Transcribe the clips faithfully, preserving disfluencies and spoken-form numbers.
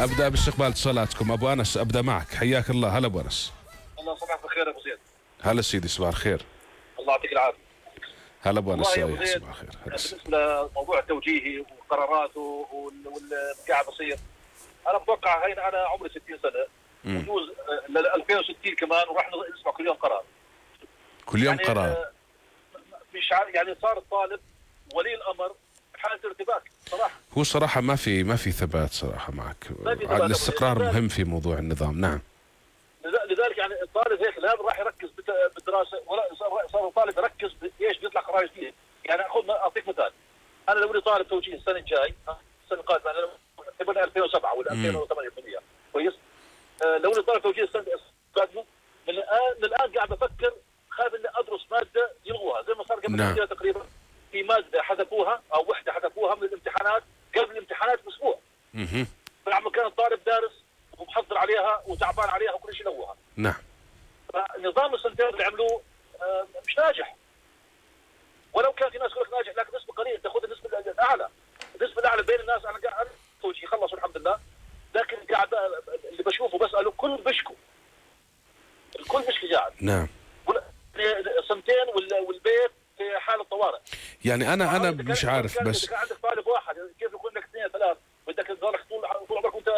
ابدا باستقبال اتصالاتكم. ابو انس ابدا معك، حياك الله. هلا ابو انس. الله صباحك بخير يا ابو زيد. هلا سيدي، صباح الخير. الله يعطيك العافيه. هلا ابو انس. والله يا ابو زيد، بالنسبه لموضوع التوجيهي وقراراته والقاعد بصير، انا بتوقع هين انا عمري ستين سنه، بجوز ل ألفين وستين كمان وراح نسمع كل يوم قرار. كل يوم يعني قرار. مش يعني صار الطالب ولي الامر حالة ارتباك صراحه. هو صراحه ما في ما في ثبات صراحه معك. الاستقرار مهم في موضوع النظام. نعم. لذلك يعني الطالب هيك لا راح يركز بالدراسه ولا صار الطالب يركز بايش بيطلع قرار جديد. يعني خذ اعطيك مثال، انا لو لي طالب توجيه السنه الجاي السنه القادمه، انا تقريبا ألفين وسبعة ولا ألفين وثمانية بالمية كويس. آه لو لي طالب توجيه السنه القادمه من الان من الان قاعد بفكر خايف اني ادرس ماده يلغوها زي ما صار قبل نعم. تقريبا في ماده حذفوها او وحده حذفوها من الامتحانات قبل الامتحانات باسبوع. اها. فعم كان الطالب دارس ومحضر عليها وتعبان عليها وكل شيء لغوها. نعم. فنظام السنتين اللي عملوه آه مش ناجح. ولو كان في ناس يقول لك ناجح لكن نسبه قليله، تاخذ النسبه الاعلى. النسبه الاعلى بين الناس انا قاعد توجيه خلصوا الحمد لله، لكن قاعد اللي بشوفه بساله كل بشكو. الكل بشكي قاعد. نعم. سنتين والبيت في حاله طوارئ. يعني انا انا مش عارف بس اذا كان عندك طالب واحد كيف يكون لك اثنين ثلاث بدك تضلك طول طول عمرك وانت.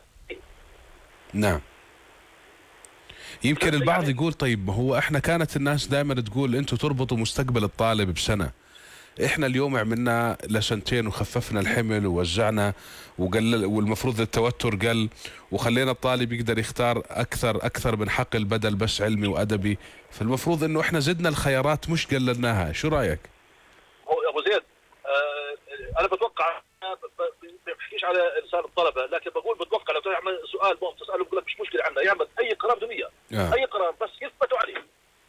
نعم. يمكن البعض يقول طيب ما هو احنا كانت الناس دائما تقول انتم تربطوا مستقبل الطالب بسنه، احنا اليوم عملنا لسنتين وخففنا الحمل ووزعنا وقلل والمفروض التوتر قل وخلينا الطالب يقدر يختار اكثر اكثر من حقل بدل بس علمي وادبي، فالمفروض انه احنا زدنا الخيارات مش قللناها. شو رايك؟ هو ابو زيد آه انا بتوقع ما بحكيش على لسان الطلبه، لكن بقول بتوقع لو تعمل سؤال بوم تساله بقول لك مش مشكله عندنا يعمل اي قرار دنيا آه. اي قرار بس يثبتوا عليه.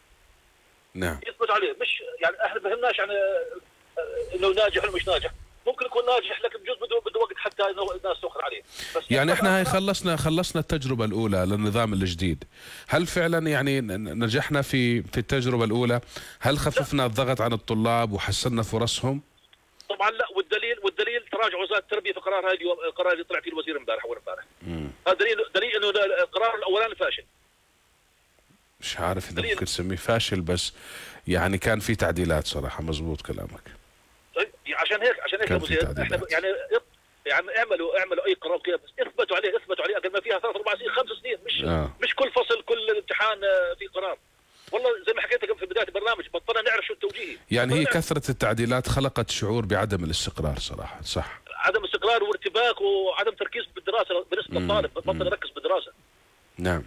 نعم. يثبتوا عليه، مش يعني احنا ما بهمناش يعني انه ناجح ولا مش ناجح، ممكن يكون ناجح لكن بجوز بده بده وقت حتى انه الناس تاخذ عليه. بس يعني احنا هاي خلصنا خلصنا التجربه الاولى للنظام الجديد، هل فعلا يعني نجحنا في في التجربه الاولى؟ هل خففنا الضغط عن الطلاب وحسنا فرصهم؟ طبعا لا، والدليل والدليل تراجع وزاره التربيه في قرارها اليوم، القرار اللي طلع فيه الوزير امبارح اول امبارح. هذا دليل دليل انه القرار الاولاني فاشل. مش عارف اذا ممكن تسميه فاشل، بس يعني كان في تعديلات صراحه. مزبوط كلامك. طيب عشان هيك عشان هيك ابو زيد احنا يعني يعني اعملوا اعملوا اي قرار كذا بس اثبتوا عليه اثبتوا عليه قبل ما فيها ثلاث اربع سنين خمس سنين، مش آه. مش كل فصل كل امتحان في قرار. والله زي ما حكيت في بدايه البرنامج بطلنا نعرف شو التوجيه. يعني هي كثره التعديلات خلقت شعور بعدم الاستقرار صراحه. صح. عدم استقرار وارتباك وعدم تركيز بالدراسه بالنسبه للطالب، بطل يركز بالدراسه. نعم.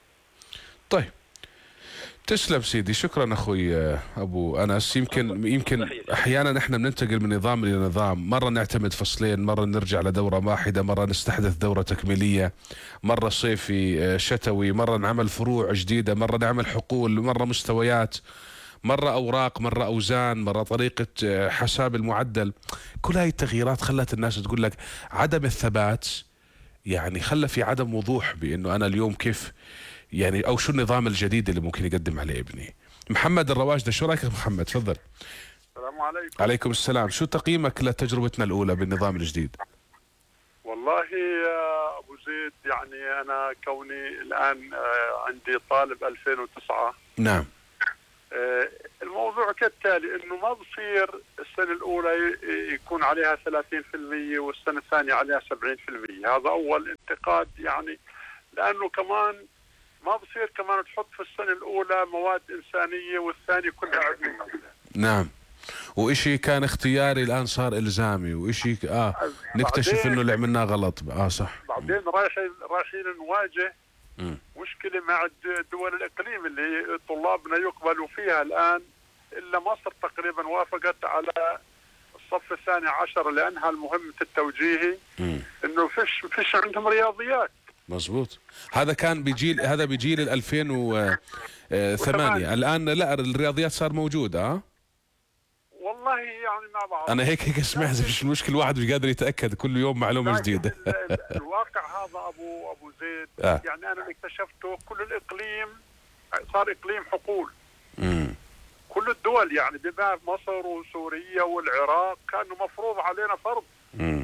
طيب تسلم سيدي، شكرا اخوي ابو انس. يمكن يمكن احيانا احنا بننتقل من نظام الى نظام، مره نعتمد فصلين، مره نرجع لدوره واحده، مره نستحدث دوره تكميليه، مره صيفي شتوي، مره نعمل فروع جديده، مره نعمل حقول، مره مستويات، مره اوراق، مره اوزان، مره طريقه حساب المعدل. كل هاي التغييرات خلت الناس تقول لك عدم الثبات، يعني خلى في عدم وضوح بانه انا اليوم كيف يعني او شو النظام الجديد اللي ممكن يقدم عليه ابني. محمد الرواجده، شو رايك محمد؟ تفضل. السلام عليكم. عليكم السلام. شو تقييمك لتجربتنا الاولى بالنظام الجديد؟ والله يا ابو زيد يعني انا كوني الان عندي طالب ألفين وتسعة. نعم. الموضوع كالتالي انه ما بصير السنه الاولى يكون عليها ثلاثين بالمئة والسنه الثانيه عليها سبعين بالمئة، هذا اول انتقاد يعني، لانه كمان ما بصير كمان تحط في السنة الأولى مواد إنسانية والثانية كلها علمية. نعم. وإشي كان اختياري الآن صار إلزامي، وإشي آه نكتشف إنه اللي عملناه غلط. آه صح. بعدين رايحين رايحين نواجه م. مشكلة مع دول الإقليم اللي طلابنا يقبلوا فيها الآن، إلا مصر تقريبا وافقت على الصف الثاني عشر لأنها المهمة التوجيهي م. إنه فيش فيش عندهم رياضيات. مظبوط. هذا كان بجيل هذا بجيل ألفين وثمانية. الآن لا، الرياضيات صار موجود. اه والله يعني ما بعرف انا هيك هيك سمعت. مش المشكله الواحد مش قادر يتاكد، كل يوم معلومه جديده. الواقع هذا ابو ابو زيد آه. يعني انا اكتشفته كل الاقليم صار اقليم حقول. امم كل الدول يعني بما مصر وسوريا والعراق كانوا مفروض علينا فرض. امم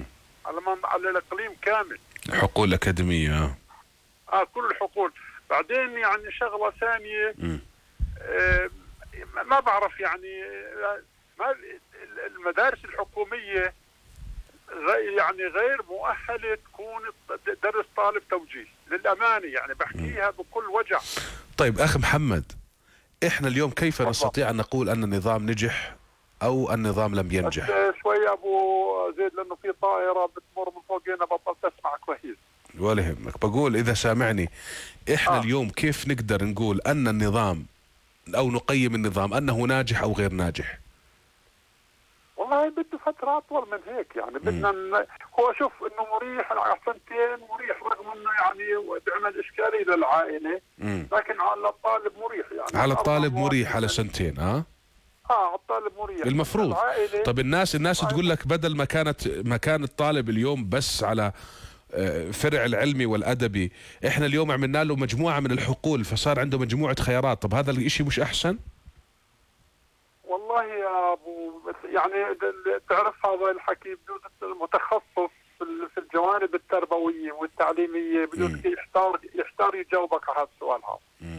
على من على الاقليم كامل. الحقول الاكاديميه. اه كل الحقول. بعدين يعني شغله ثانيه آه ما بعرف يعني ما المدارس الحكوميه غير يعني غير مؤهله تكون تدرس طالب توجيه للامانه، يعني بحكيها بكل وجع. طيب اخ محمد، احنا اليوم كيف نستطيع ان نقول ان النظام نجح او النظام لم ينجح؟ شوي ابو زيد لانه في طائره بتمر من فوقنا بطلت اسمع كويس. ولا يهمك، بقول اذا سامعني احنا آه. اليوم كيف نقدر نقول ان النظام او نقيم النظام انه ناجح او غير ناجح؟ والله بده فتره اطول من هيك، يعني بدنا ن... هو شوف انه مريح على سنتين، مريح رغم انه يعني بيعمل اشكاليه للعائله، مم. لكن على الطالب مريح يعني على الطالب مريح على سنتين. اه اه على الطالب مريح المفروض. طب الناس الناس تقول لك بدل ما كانت ما كان الطالب اليوم بس على فرع العلمي والادبي، احنا اليوم عملنا له مجموعه من الحقول فصار عنده مجموعه خيارات. طب هذا الاشي مش احسن؟ والله يا ابو يعني تعرف هذا الحكي بجوز المتخصص في الجوانب التربويه والتعليميه بجوز يحتار يحتار يجاوبك على هذا السؤال هذا.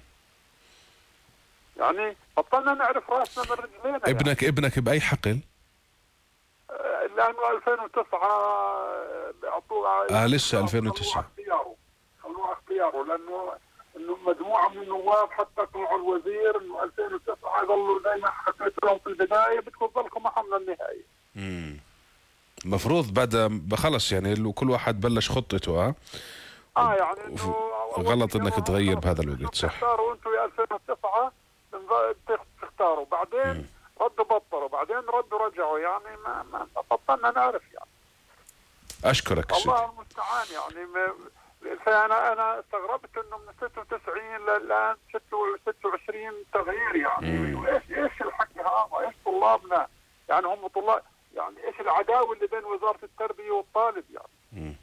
يعني بطلنا نعرف راسنا من رجلينا. ابنك يعني. ابنك باي حقل؟ لانه ألفين وتسعة اعطوه اه لسه ألفين وتسعة خلوه اختياره لانه انه مجموعه من النواب حتى طلعوا الوزير انه ألفين وتسعة يضلوا زي ما حكيت لهم في البدايه بدكم تضلكم معهم للنهايه. امم المفروض بعد خلص يعني كل واحد بلش خطته. اه اه يعني انه غلط انك تغير بهذا الوقت. صح تختاروا انتم يا ألفين وتسعة تختاروا بعدين مم. ردوا بطلوا بعدين ردوا رجعوا، يعني ما ما بطلنا نعرف يعني. اشكرك الله المستعان يعني. فانا انا استغربت انه من ستة وتسعين للان ستة وعشرين تغيير يعني. ايش ايش الحكي هذا؟ ايش طلابنا يعني هم طلاب يعني ايش العداوه اللي بين وزاره التربيه والطالب يعني. مم.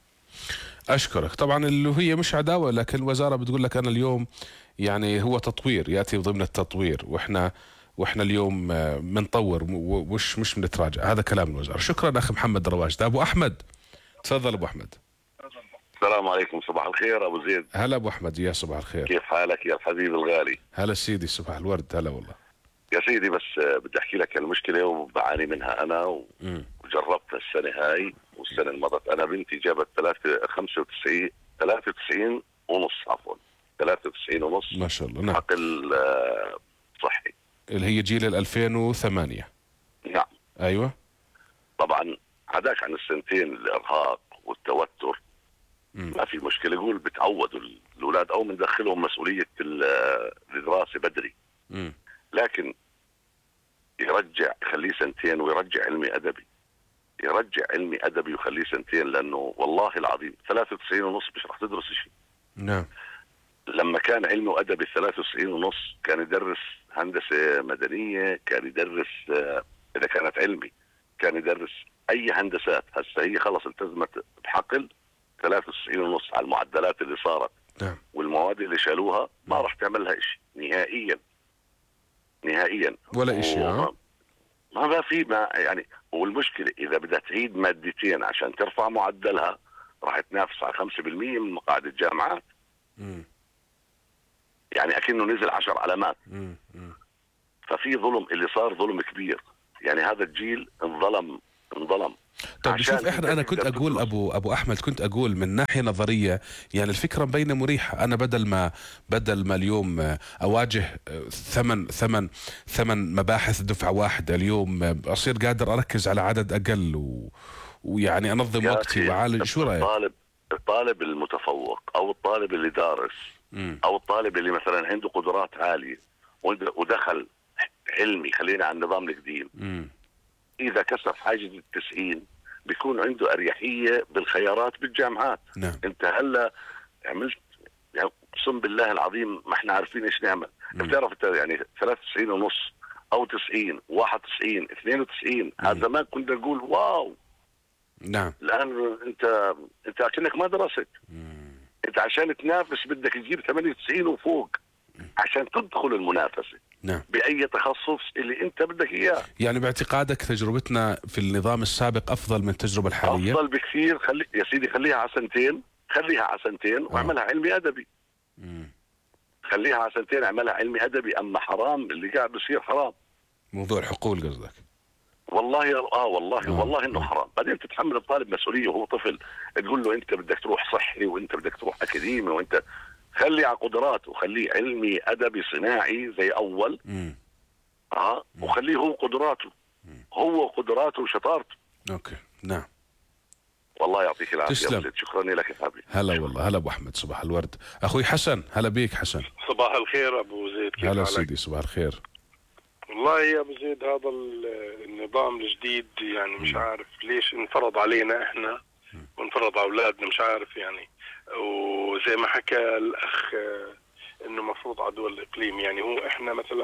اشكرك. طبعا اللي هي مش عداوه، لكن الوزاره بتقول لك انا اليوم يعني هو تطوير ياتي ضمن التطوير، واحنا واحنا اليوم بنطور مش مش بنتراجع. هذا كلام الوزاره. شكرا اخي محمد رواج. ابو احمد تفضل. ابو احمد السلام عليكم. صباح الخير ابو زيد. هلا ابو احمد. يا صباح الخير. كيف حالك يا الحبيب الغالي؟ هلا سيدي. صباح الورد. هلا والله يا سيدي. بس بدي احكي لك المشكله وبعاني منها انا و... وجربتها السنه هاي والسنه اللي مضت. انا بنتي جابت ثلاثة خمسة وتسعين ثلاثة وتسعين ونص عفوا ثلاثة وتسعين ونص ما شاء الله. نعم. حقل صحي اللي هي جيل ال ألفين وثمانية. نعم ايوه. طبعا عداك عن السنتين الارهاق والتوتر مم. ما في مشكله. يقول بتعودوا الاولاد او بندخلهم مسؤوليه الدراسه بدري. مم. لكن يرجع يخليه سنتين ويرجع علمي ادبي، يرجع علمي ادبي ويخليه سنتين، لانه والله العظيم ثلاثة وتسعين ونص مش رح تدرس شيء. نعم. لما كان علمي وادبي ثلاثة وتسعين ونص كان يدرس هندسه مدنيه، كان يدرس اذا كانت علمي كان يدرس اي هندسات. هسه هي خلص التزمت بحقل ثلاثة وتسعين ونص على المعدلات اللي صارت. نعم. والمواد اللي شالوها ما راح تعمل لها شيء نهائيا نهائيا ولا شيء. و... ما ما في ما يعني. والمشكله اذا بدها تعيد مادتين عشان ترفع معدلها راح تنافس على خمسة بالمئة من مقاعد الجامعات. مم. يعني اكنه نزل عشر علامات. مم. مم. ففي ظلم، اللي صار ظلم كبير يعني. هذا الجيل انظلم انظلم. طيب شوف احنا انا كنت اقول ابو ابو احمد كنت اقول من ناحيه نظريه يعني الفكره مبينه مريحه. انا بدل ما بدل ما اليوم اواجه ثمن ثمن ثمن مباحث دفعه واحده، اليوم اصير قادر اركز على عدد اقل و... ويعني انظم وقتي واعالج. شو رايك؟ الطالب الطالب المتفوق او الطالب اللي دارس م. او الطالب اللي مثلا عنده قدرات عاليه ودخل علمي، خلينا على النظام القديم، م. إذا كسر حاجز التسعين بيكون عنده أريحية بالخيارات بالجامعات. نعم. أنت هلا عملت يعني اقسم بالله العظيم ما احنا عارفين ايش نعمل. بتعرف انت يعني ثلاثة وتسعين ونص او تسعين واحد وتسعين اثنين وتسعين هذا زمان كنا نقول واو. نعم. الآن أنت أنت كأنك ما درست. أنت عشان تنافس بدك تجيب ثمانية وتسعين وفوق عشان تدخل المنافسة. نعم. باي تخصص اللي انت بدك اياه. يعني باعتقادك تجربتنا في النظام السابق افضل من التجربه الحاليه؟ افضل بكثير. خلي يا سيدي خليها على سنتين، خليها على سنتين واعملها علمي ادبي. مم. خليها على سنتين اعملها علمي ادبي. اما حرام اللي قاعد بصير حرام. موضوع الحقول قصدك؟ والله اه والله آه. والله انه آه. حرام. بعدين تتحمل الطالب مسؤوليه وهو طفل، تقول له انت بدك تروح صحي وانت بدك تروح اكاديمي وانت خلي على قدراته، خليه علمي ادبي صناعي زي اول. مم. اه وخليه هو قدراته، هو قدراته وشطارته. اوكي نعم. والله يعطيك العافيه. تسلم. شكرا لك يا حبيبي. هلا والله. هلا ابو احمد، صباح الورد. اخوي حسن، هلا بيك حسن. صباح الخير ابو زيد، كيف هلا حالك؟ سيدي، صباح الخير. والله يا ابو زيد هذا النظام الجديد يعني مش عارف ليش انفرض علينا احنا وانفرض على اولادنا، مش عارف يعني. وزي ما حكى الاخ انه مفروض على دول الاقليم، يعني هو احنا مثلا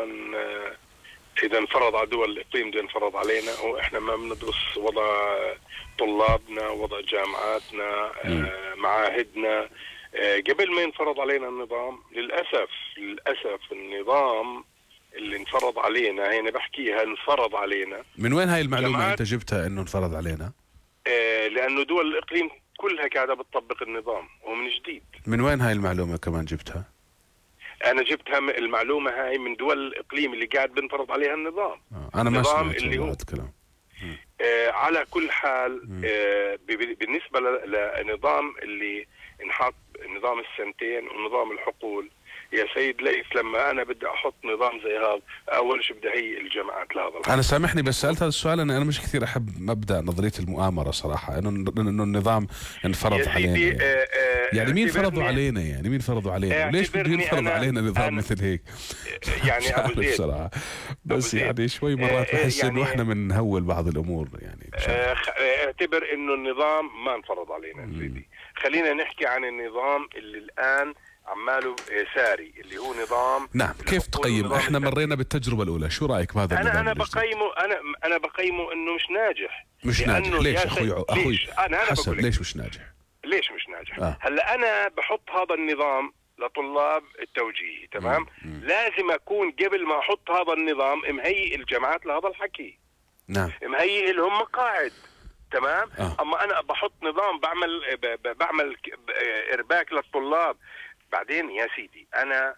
اذا انفرض على دول الاقليم ده انفرض علينا، واحنا ما بندرس وضع طلابنا، وضع جامعاتنا، معاهدنا قبل ما ينفرض علينا النظام. للاسف للاسف النظام اللي انفرض علينا، هنا بحكيها انفرض علينا. من وين هاي المعلومه انت جبتها انه انفرض علينا؟ آه لانه دول الاقليم كلها قاعده بتطبق النظام ومن جديد. من وين هاي المعلومه كمان جبتها؟ انا جبتها المعلومه هاي من دول الاقليم اللي قاعد بنفرض عليها النظام. آه. انا ما سمعت اللي هو هذا الكلام. آه على كل حال آه بالنسبه لنظام اللي انحط، نظام السنتين ونظام الحقول، يا سيد ليث لما انا بدي احط نظام زي هذا اول شيء بدي هيئ الجامعات لهذا الحق. انا سامحني بس سالت هذا السؤال، انا انا مش كثير احب مبدا نظريه المؤامره صراحه، انه انه النظام انفرض علينا. يعني, آه آه يعني مين فرضوا علينا؟ يعني مين فرضوا علينا؟ وليش بده ينفرض علينا نظام مثل هيك؟ يعني ابو زيد بصراحه بس يعني شوي مرات بحس يعني انه احنا بنهول بعض الامور يعني. اعتبر انه النظام ما انفرض علينا سيدي. خلينا نحكي عن النظام اللي الان عماله ساري، اللي هو نظام. نعم. كيف تقيم؟ احنا مرينا بالتجربه الاولى، شو رايك بهذا انا النظام؟ انا بقيمه انا انا بقيمه انه مش ناجح. مش ناجح ليش اخوي اخوي أنا أنا حسن؟ ليش مش ناجح؟ ليش مش ناجح؟ آه. هلا انا بحط هذا النظام لطلاب التوجيهي، تمام؟ مم. مم. لازم اكون قبل ما احط هذا النظام مهيئ الجامعات لهذا الحكي. نعم. مهيئ لهم مقاعد، تمام؟ آه. اما انا بحط نظام بعمل بعمل ارباك للطلاب. بعدين يا سيدي انا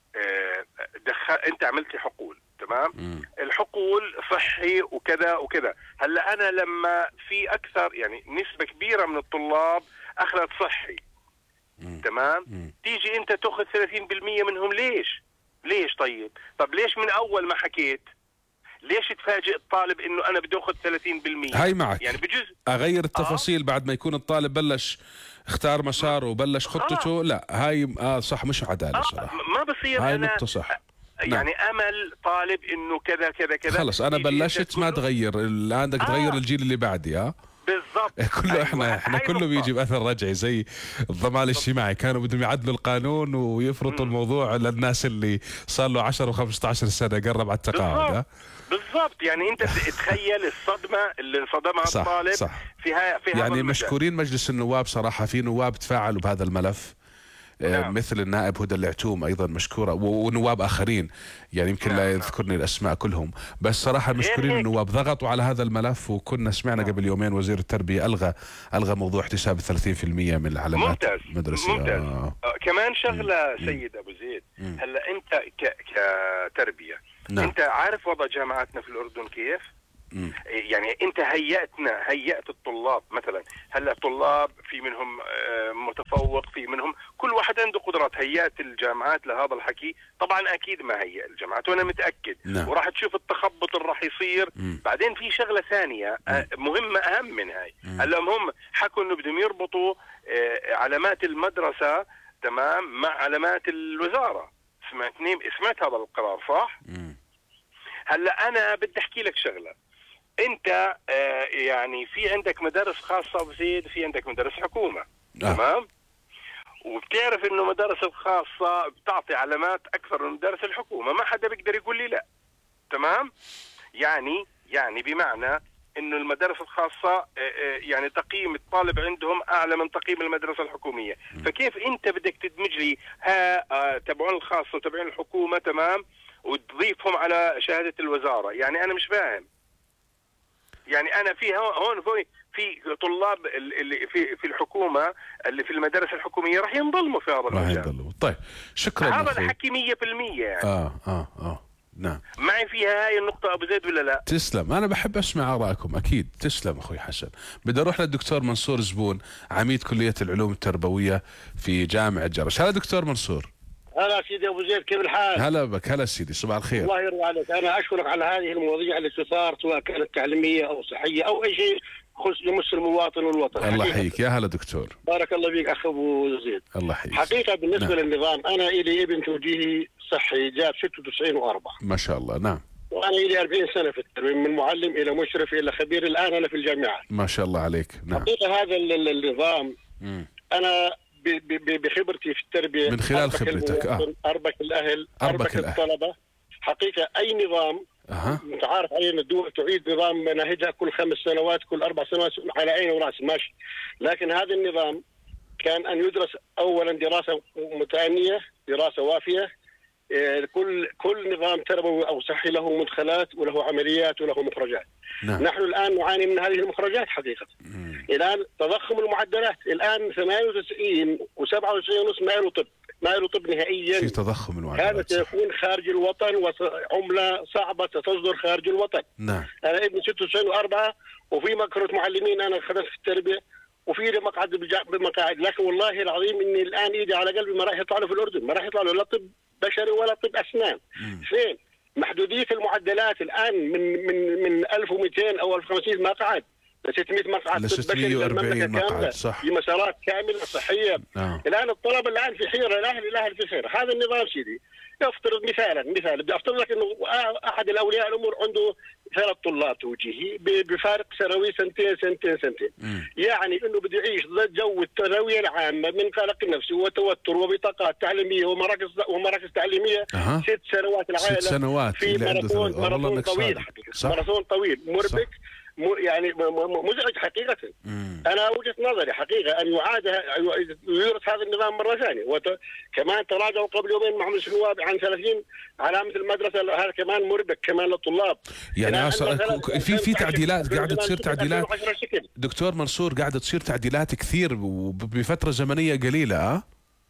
دخل انت عملت حقول، تمام؟ مم. الحقول صحي وكذا وكذا. هلا انا لما في اكثر يعني نسبه كبيره من الطلاب اخذت صحي، مم. تمام؟ مم. تيجي انت تاخذ ثلاثين بالمئة منهم. ليش؟ ليش طيب؟ طب ليش من اول ما حكيت؟ ليش تفاجئ الطالب انه انا بدي اخذ ثلاثين بالمئة؟ هاي معك. يعني بجوز اغير التفاصيل آه؟ بعد ما يكون الطالب بلش اختار مساره وبلش خطته. آه. لا هاي اه صح، مش عداله صراحه. آه ما بصير. هاي أنا نقطه صح. يعني نعم. امل طالب انه كذا كذا كذا. خلص انا بلشت ما تغير، الان بدك تغير آه. الجيل اللي بعدي. اه بالضبط. كله أيوة. احنا احنا كله بيجي باثر رجعي زي الضمان الاجتماعي، كانوا بدهم يعدلوا القانون ويفرضوا الموضوع للناس اللي صار له عشرة وخمسة عشر سنه قرب على التقاعد. بالضبط. يعني انت تخيل الصدمه اللي صدمها صح الطالب. صح. فيها في يعني مشكورين مجلس النواب صراحه، في نواب تفاعلوا بهذا الملف. نعم. مثل النائب هدى العتوم ايضا مشكوره، ونواب اخرين يعني يمكن نعم. لا يذكرني الاسماء كلهم، بس صراحه مشكورين النواب ضغطوا على هذا الملف. وكنا سمعنا نعم. قبل يومين وزير التربيه الغى الغى موضوع احتساب ثلاثين بالمئة من العلامات المدرسيه. ممتاز. آه. آه. كمان شغله مم. سيد ابو زيد، مم. هلا انت ك... كتربيه نعم. انت عارف وضع جامعاتنا في الاردن كيف؟ مم. يعني انت هيأتنا هيأت الطلاب مثلا. هلا الطلاب في منهم متفوق، في منهم كل واحد عنده قدرات. هيأت الجامعات لهذا الحكي؟ طبعا اكيد ما هيأ الجامعات، وانا متأكد. نعم. وراح تشوف التخبط اللي راح يصير. مم. بعدين في شغلة ثانية مم. مهمة اهم من هاي. هلا هم حكوا انه بدهم يربطوا علامات المدرسة تمام مع علامات الوزارة. سمعتني؟ سمعت هذا القرار صح؟ مم. هلا انا بدي احكي لك شغلة. انت آه يعني في عندك مدارس خاصة بزيد، في عندك مدارس حكومة. آه. تمام؟ وبتعرف انه المدارس الخاصة بتعطي علامات اكثر من مدارس الحكومة، ما حدا بيقدر يقول لي لا. تمام؟ يعني يعني بمعنى انه المدارس الخاصة آه آه يعني تقييم الطالب عندهم اعلى من تقييم المدرسة الحكومية. م. فكيف انت بدك تدمج لي ها آه تبعون الخاصة وتبعون الحكومة تمام؟ وتضيفهم على شهاده الوزاره. يعني انا مش فاهم. يعني انا في هون في في طلاب اللي في في الحكومه اللي في المدارس الحكوميه راح ينظلموا في هذا المجال. راح ينظلموا. طيب شكرا. هذا الحكي مية بالمية يعني. اه اه اه نعم. معي فيها هاي النقطة أبو زيد ولا لا؟ تسلم، أنا بحب أسمع آرائكم أكيد. تسلم أخوي حسن. بدي أروح للدكتور منصور زبون، عميد كلية العلوم التربوية في جامعة جرش. هلا دكتور منصور. هلا سيدي أبو زيد، كيف الحال؟ هلا بك. هلا سيدي، صباح الخير. الله يرضى عليك. أنا أشكرك على هذه المواضيع التي صار، سواء كانت تعليمية أو صحية أو أي شيء يخص يمس المواطن والوطن. الله يحييك. يا هلا دكتور. بارك الله فيك أخ أبو زيد. الله يحييك. حقيقة بالنسبة نعم. للنظام، أنا إلي ابن توجيهي صحي جاب ستة وتسعين وأربعة. ما شاء الله. نعم. وأنا إلي أربعين سنة في التربية، من معلم إلى مشرف إلى خبير، الآن أنا في الجامعات. ما شاء الله عليك. نعم. حقيقة هذا النظام م. أنا بخبرتي في التربية، من خلال خبرتك آه. أربك الأهل، أربك, أربك الأهل. الطلبة. حقيقة أي نظام أه. انت عارف علينا الدول تعيد نظام مناهجها كل خمس سنوات كل اربع سنوات على عيني وراسي ماشي، لكن هذا النظام كان ان يدرس اولا دراسه متأنية، دراسه وافيه. كل كل نظام تربوي او صحي له مدخلات وله عمليات وله مخرجات. نعم. نحن الان نعاني من هذه المخرجات حقيقه. مم. الان تضخم المعدلات، الان ثمانية وتسعين وسبعة وتسعين ونص ما له طب، ما له طب نهائيا. في تضخم المعدلات. هذا سيكون خارج الوطن وعمله صعبه ستصدر خارج الوطن. نعم. انا ابني ستة وتسعين وأربعة وفي مكرة معلمين، انا خدمت في التربيه وفي مقعد بمقاعد، لكن والله العظيم اني الان ايدي على قلبي ما راح يطلع له في الاردن، ما راح يطلع له لا طب بشري ولا طب اسنان. فين؟ محدوديه المعدلات الان من من من ألف ومئتين او ألف وخمسمئة مقعد ل ستمئة مقعد طب بشري في المملكه كامله، في مسارات كامله صحيه. آه. الان الطلبه الان في حيره، الاهل الاهل في حيره. هذا النظام سيدي يفترض مثالا مثال بدي افترض لك انه احد الاولياء الامور عنده ثلاث طلاب توجيهي بفارق سنوي سنتين سنتين سنتين. م. يعني انه بده يعيش ضد جو الثانويه العامه من قلق نفسي وتوتر وبطاقات تعليميه ومراكز ومراكز تعليميه. أه. ست سنوات العائله ست سنوات في ماراثون ماراثون طويل، ماراثون طويل مربك يعني مزعج حقيقة. مم. أنا وجهة نظري حقيقة أن يعاد يورث هذا النظام مرة ثانية. وكمان تراجعوا قبل يومين مع مجلس النواب عن ثلاثين علامة المدرسة، هذا كمان مربك كمان للطلاب. يعني في في تعديلات قاعدة تصير، تعديلات دكتور منصور، قاعدة تصير تعديلات كثير بفترة زمنية قليلة. أه؟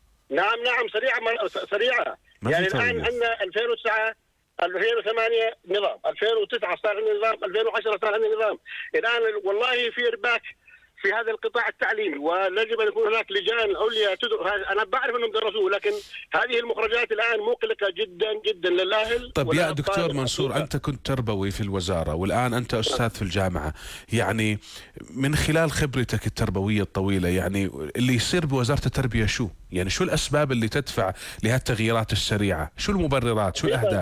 نعم نعم سريعة سريعة. يعني الآن عندنا ألفين وتسعة ألفين وثمانية نظام، ألفين وتسعة صار عندنا نظام، ألفين وعشرة صار عندنا نظام. الآن والله في إرباك في هذا القطاع التعليمي، ويجب أن يكون هناك لجان عليا تدرس. أنا بعرف أنهم درسوه، لكن هذه المخرجات الآن مقلقة جدا جدا للأهل. طيب يا دكتور منصور، أنت كنت تربوي في الوزارة والآن أنت أستاذ في الجامعة، يعني من خلال خبرتك التربوية الطويلة، يعني اللي يصير بوزارة التربية شو؟ يعني شو الأسباب اللي تدفع لهالتغييرات السريعة؟ شو المبررات؟ شو الأهداف؟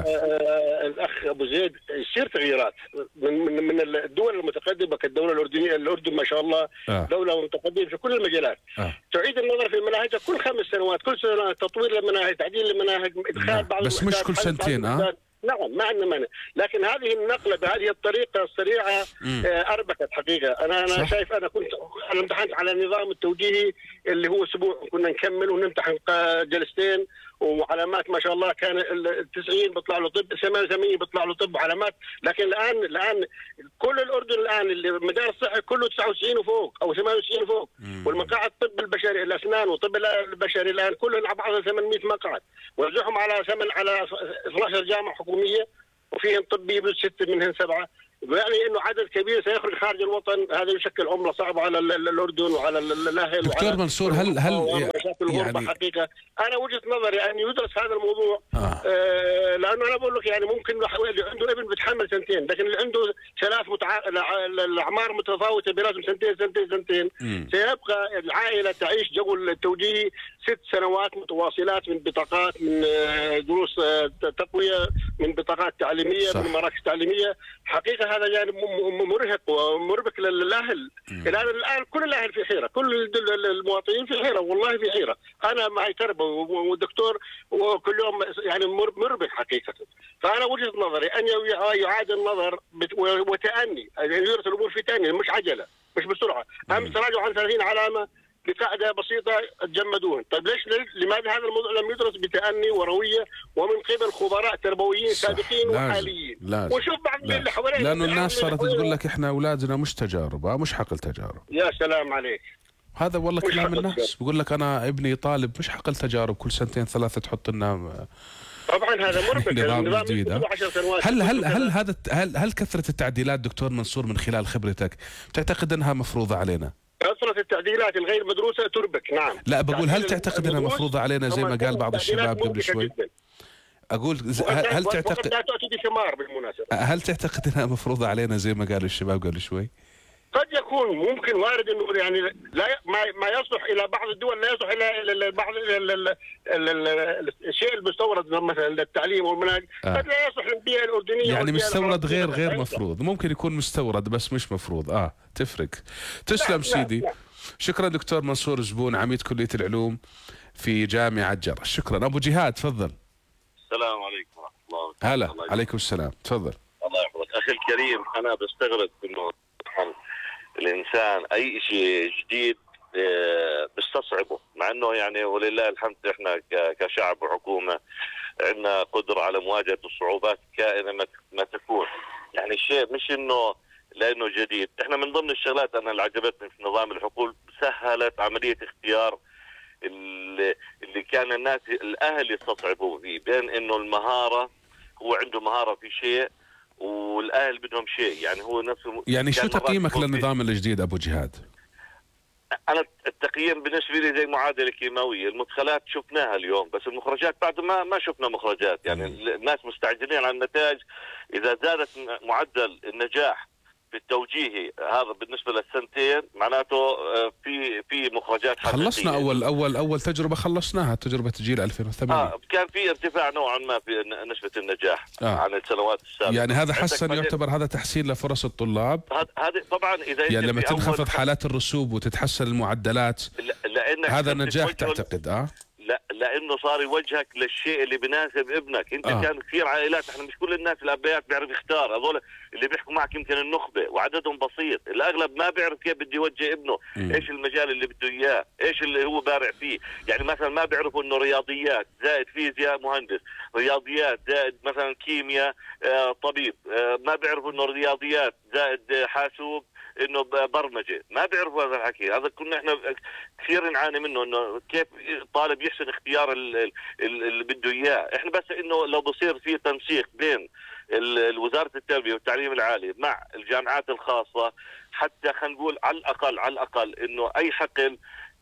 الأخ أبو زيد، يصير تغييرات من من من الدول المتقدمة كالدولة الأردنية. الأردن ما شاء الله آه. دولة متقدمة في كل المجالات. آه. تعيد النظر في مناهجها كل خمس سنوات، كل سنة تطوير المناهج، تعديل المناهج، إدخال بعض بس مش كل سنتين. اه نعم ما عندنا مانع، لكن هذه النقلة بهذه الطريقة السريعة آه أربكت حقيقة. أنا أنا صح. شايف أنا كنت أنا امتحنت على النظام التوجيهي اللي هو أسبوع، كنا نكمل ونمتحن جلستين وعلامات ما شاء الله. كان التسعين بيطلع له طب، ثمانية وثمانين بيطلع له طب علامات. لكن الآن الآن كل الأردن الآن اللي مدارس الصحي كله تسعة وتسعين وفوق أو ثمانية وتسعين وفوق. والمقاعد الطب البشري الأسنان وطب البشري الآن كلهم على بعضهم ثمانمئة مقعد، وزعهم على ثمن على اثنتي عشرة جامعة حكومية، وفيهم طبي بس ستة منهن سبعة. يعني انه عدد كبير سيخرج خارج الوطن، هذا يشكل عمله صعبه على الاردن وعلى الاهل. دكتور منصور، هل هل يعني حقيقه انا وجهه نظري ان يدرس هذا الموضوع. آه. آه لانه انا بقول لك يعني ممكن اللي عنده ابن بيتحمل سنتين، لكن اللي عنده ثلاث متع... الاعمار متفاوته بلازم سنتين سنتين سنتين م. سيبقى العائله تعيش جو التوجيهي ست سنوات متواصلات من بطاقات، من دروس تقويه، من بطاقات تعليميه، صح. من مراكز تعليميه. حقيقه هذا يعني مرهق ومربك للاهل. الان الان كل الاهل في حيره، كل المواطنين في حيره، والله في حيره. انا معي تربه ودكتور وكل يوم يعني مربك حقيقه. فانا وجهه نظري ان يعاد النظر وتأني، يعني يدرس الامور في تأني، مش عجله، مش بسرعه. امس تراجعوا عن ثلاثين علامه بقاعده بسيطه تجمدوهن. طيب ليش لماذا هذا الموضوع لم يدرس بتأني ورويه ومن قبل خبراء تربويين سابقين وحاليين؟ ونشوف بعض اللي حوالينا، لانه الناس صارت تقول لك احنا اولادنا مش تجارب، مش حقل تجارب. يا سلام عليك، هذا والله كلام الناس. بقول لك انا ابني طالب مش حقل تجارب، كل سنتين ثلاثه تحط لنا طبعا هذا مربك. نظام جديد. هل هل هل هذا هل هل كثره التعديلات دكتور منصور من خلال خبرتك تعتقد انها مفروضه علينا؟ كثره التعديلات الغير مدروسه تربك. نعم. لا بقول هل تعتقد انها مفروضه علينا زي ما قال بعض الشباب قبل شوي؟ جداً. اقول هل تعتقد لا تؤتي بثمار بالمناسبه. هل تعتقد انها مفروضه علينا زي ما قالوا الشباب قبل شوي؟ قد يكون ممكن وارد انه يعني لا ما ما يصلح الى بعض الدول، لا يصلح الى بعض الشيء المستورد مثلا للتعليم والمناهج. آه. قد لا يصلح للبيئه الاردنيه يعني مستورد غير غير مفروض، ممكن يكون مستورد بس مش مفروض. اه تفرق. تسلم سيدي. لا. شكرا دكتور منصور زبون، عميد كليه العلوم في جامعه جرش. شكرا. ابو جهاد تفضل. السلام عليكم ورحمه الله وبركاته. هلا عليكم السلام، تفضل. الله يحفظك اخي الكريم. انا بستغرب انه الانسان اي شيء جديد بيستصعبه، مع انه يعني ولله الحمد احنا كشعب وحكومه عندنا قدره على مواجهه الصعوبات كائنه ما تكون. يعني الشيء مش انه لانه جديد. احنا من ضمن الشغلات انا اللي عجبتني في نظام الحقول سهلت عمليه اختيار اللي, اللي كان الناس الاهل يستصعبوه فيه، بين انه المهاره هو عنده مهاره في شيء والاهل بدهم شيء. يعني هو نفسه. يعني شو تقييمك للنظام الجديد ابو جهاد؟ انا التقييم بالنسبه لي زي معادله كيماويه، المدخلات شفناها اليوم بس المخرجات بعد ما ما شفنا مخرجات. يعني الناس مستعجلين على النتائج. اذا زادت معدل النجاح في التوجيهي هذا بالنسبه للسنتين معناته في في مخرجات حقيقيه. خلصنا اول اول اول تجربه خلصناها، تجربه جيل ألفين وثمانية. اه كان في ارتفاع نوعا ما في نسبه النجاح آه. عن السنوات السابقه. يعني هذا حسن يعتبر هذا تحسين لفرص الطلاب. هذا طبعا اذا يعني لما تنخفض حالات الرسوب وتتحسن المعدلات لانك هذا نجاح تعتقد؟ اه لا لانه صار يوجهك للشيء اللي بيناسب ابنك. انت آه. كان كثير عائلات، احنا مش كل الناس الابيات بيعرف يختار، هذول اللي بيحكوا معك يمكن النخبه وعددهم بسيط، الاغلب ما بيعرف كيف بده يوجه ابنه، م. ايش المجال اللي بده اياه، ايش اللي هو بارع فيه. يعني مثلا ما بيعرفوا انه رياضيات زائد فيزياء مهندس، رياضيات زائد مثلا كيمياء آه طبيب، آه ما بيعرفوا انه رياضيات زائد حاسوب انه برمجه، ما بيعرفوا هذا الحكي. هذا كنا احنا كثير نعاني منه، انه كيف طالب يحسن اختيار اللي بده اياه. احنا بس انه لو بصير في تنسيق بين وزاره التربيه والتعليم العالي مع الجامعات الخاصه، حتى خلينا نقول على الاقل على الاقل انه اي حقل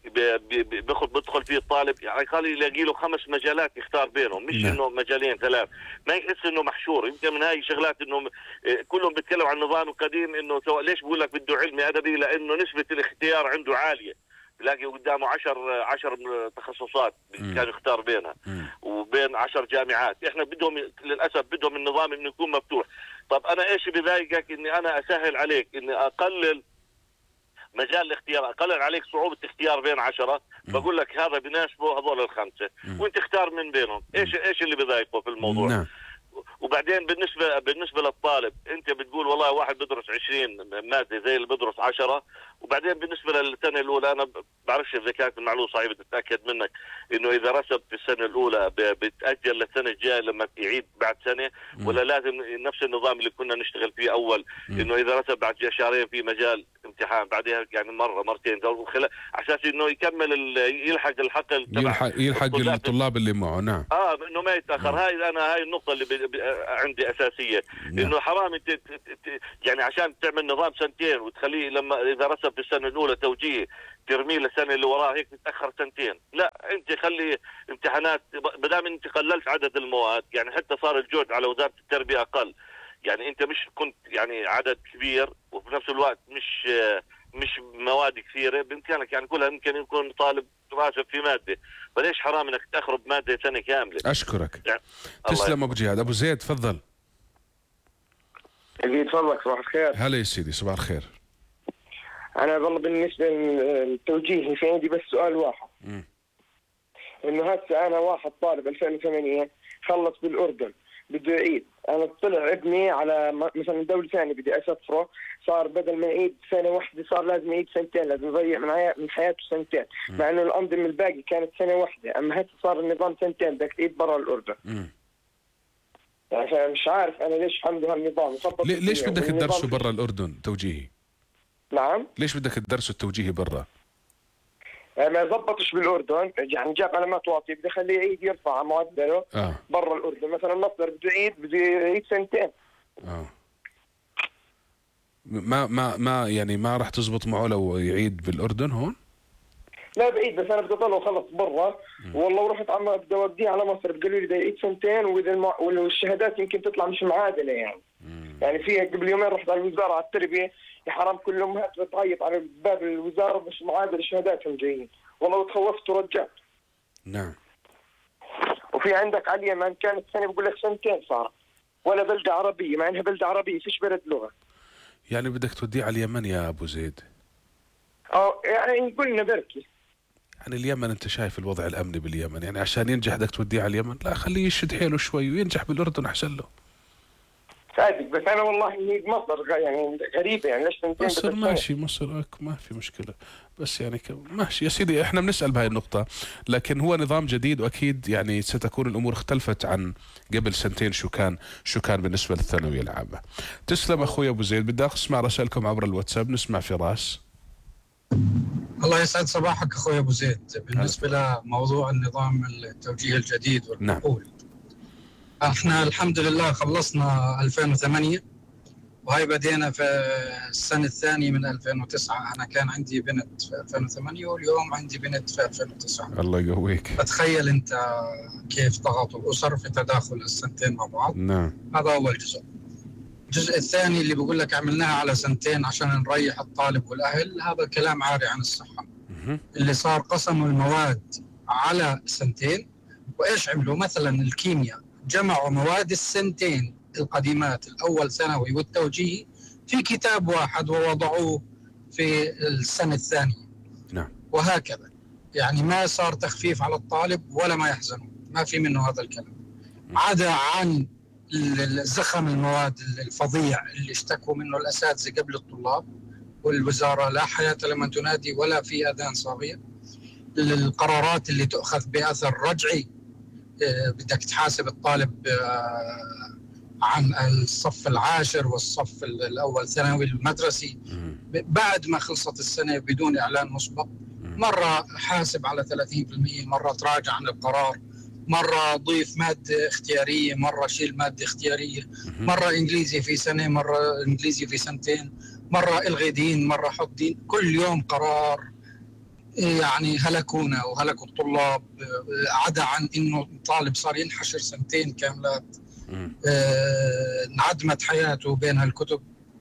بياخذ بدخل فيه الطالب يعني قال يلاقي له خمس مجالات يختار بينهم، مش انه مجالين ثلاث، ما يحس انه محشور. يمكن من هاي الشغلات انه كلهم بيتكلموا عن النظام القديم، انه سواء ليش بقول لك بده علمي ادبي، لانه نسبه الاختيار عنده عاليه، بلاقي قدامه عشر عشر تخصصات كان يختار بينها وبين عشر جامعات. احنا بدهم للاسف بدهم النظام انه يكون مفتوح. طب انا ايش بضايقك اني انا اسهل عليك اني اقلل مجال الاختيار، اقلل عليك صعوبه اختيار بين عشرة، بقول لك هذا بيناسبه هذول الخمسه وانت اختار من بينهم. ايش ايش اللي بضايقه في الموضوع؟ نعم. وبعدين بالنسبه بالنسبه للطالب انت بتقول والله واحد بدرس عشرين ماده زي اللي بدرس عشرة، وبعدين بالنسبه للسنه الاولى انا بعرفش اذا كانت المعلومه صحيحه بتتاكد منك انه اذا رسب في السنه الاولى بتاجل للسنه الجايه لما يعيد بعد سنه، ولا لازم نفس النظام اللي كنا نشتغل فيه اول، انه اذا رسب بعد شهرين في مجال امتحان بعدها يعني مره مرتين على اساس انه يكمل يلحق الحقل يلحق يلحق الطلاب اللي معه. نعم اه انه ما يتاخر. هاي انا هاي النقطه اللي بي بي عندي اساسيه، انه حرام انت يعني عشان تعمل نظام سنتين وتخليه لما اذا رسب في السنه الاولى توجيه ترميه للسنه اللي وراها هيك تتاخر سنتين. لا انت خلي امتحانات بدام انت قللت عدد المواد، يعني حتى صار الجهد على وزاره التربيه اقل. يعني انت مش كنت يعني عدد كبير وفي نفس الوقت مش مش مواد كثيره بامكانك يعني كلها يمكن يكون طالب راسب في ماده، فليش حرام انك تاخر بماده سنه كامله؟ اشكرك يعني تسلم ابو جهاد. ابو زيد تفضل. اللي تفضل. صباح الخير. هلا يا سيدي صباح الخير. انا والله بالنسبه للتوجيه في عندي بس سؤال واحد، م. انه هسه انا واحد طالب ألفين وثمانية خلص بالاردن، بده يعيد. انا طلع ابني على مثلا دولة ثانية بدي اسافره، صار بدل ما يعيد سنة واحدة صار لازم يعيد سنتين، لازم يضيع من من حياته سنتين، مع انه الانظمة الباقي كانت سنة واحدة، اما هسه صار النظام سنتين بدك تعيد برا الاردن. يعني مش عارف انا ليش عنده هالنظام. ليه ليش بدك تدرسه برا الاردن توجيهي؟ نعم؟ ليش بدك تدرسه التوجيهي برا؟ ما زبطش بالاردن، يعني جاب علامات واطيه، بدي اخليه يعيد يرفع معدله آه. برا الاردن، مثلا مصدر بده يعيد بده يعيد سنتين. اه ما ما ما يعني ما راح تزبط معه لو يعيد بالاردن هون؟ لا بعيد، بس انا بدي اضله خلص برا، والله ورحت عم بدي اوديه على مصر بقالوا لي بده يعيد سنتين، واذا المع... والشهادات يمكن تطلع مش معادله يعني. مم. يعني فيها قبل يومين رحت على الوزاره على التربيه، يا حرام كل امهات بتعيط على باب الوزاره مش معادله شهاداتهم جايين، والله تخوفت ورجعت. نعم. وفي عندك على اليمن كانت سنه بقول لك سنتين صار، ولا بلده عربيه، مع انها بلده عربيه فيش بلد لغه. يعني بدك توديه على اليمن يا ابو زيد؟ اه يعني قلنا بركي. يعني اليمن انت شايف الوضع الامني باليمن، يعني عشان ينجح بدك توديه على اليمن؟ لا خليه يشد حيله شوي وينجح بالاردن احسن له. صادق، بس انا والله هي مصر يعني غريبه، يعني ليش سنتين؟ مصر ماشي، مصر ما في مشكله، بس يعني ماشي يا سيدي، احنا بنسال بهاي النقطه، لكن هو نظام جديد واكيد يعني ستكون الامور اختلفت عن قبل سنتين شو كان شو كان بالنسبه للثانويه العامه. تسلم اخوي ابو زيد. بدي اسمع رسائلكم عبر الواتساب. نسمع فراس. الله يسعد صباحك اخوي ابو زيد. بالنسبه لموضوع النظام التوجيهي الجديد والمقبول، نعم. احنا الحمد لله خلصنا ألفين وثمانية، وهي بدينا في السنه الثانيه من ألفين وتسعة. انا كان عندي بنت في ألفين وثمانية واليوم عندي بنت في ألفين وتسعة. الله يقويك. فتخيل انت كيف ضغط الاسر في تداخل السنتين مع بعض. نعم. هذا اول جزء. الجزء الثاني اللي بقول لك عملناها على سنتين عشان نريح الطالب والاهل، هذا كلام عاري عن الصحه. اللي صار قسموا المواد على سنتين، وايش عملوا؟ مثلا الكيمياء جمعوا مواد السنتين القديمات الاول ثانوي والتوجيهي في كتاب واحد ووضعوه في السنه الثانيه. نعم. وهكذا، يعني ما صار تخفيف على الطالب ولا ما يحزنوا، ما في منه هذا الكلام. عدا عن زخم المواد الفظيع اللي اشتكوا منه الاساتذه قبل الطلاب، والوزاره لا حياه لمن تنادي ولا في اذان صاغيه. القرارات اللي تؤخذ باثر رجعي، بدك تحاسب الطالب عن الصف العاشر والصف الاول ثانوي المدرسي بعد ما خلصت السنه بدون اعلان مسبق. مره حاسب على ثلاثين بالمئة، مره تراجع عن القرار، مرة ضيف مادة اختيارية، مرة شيل مادة اختيارية، مرة إنجليزي في سنة، مرة إنجليزي في سنتين، مرة إلغي دين، مرة حط دين. كل يوم قرار يعني هلكونا وهلكوا الطلاب، عدا عن إنه الطالب صار ينحشر سنتين كاملات. آه انعدمت حياته بين هالكتب،